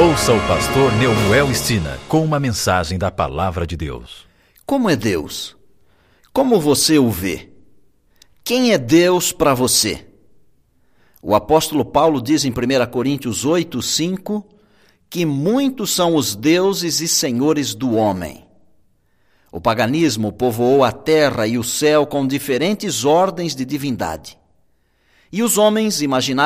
Ouça o pastor Neumuel Stina com uma mensagem da Palavra de Deus. Como é Deus? Como você o vê? Quem é Deus para você? O apóstolo Paulo diz em 1 Coríntios 8:5 que muitos são os deuses e senhores do homem. O paganismo povoou a terra e o céu com diferentes ordens de divindade. E os homens imaginaram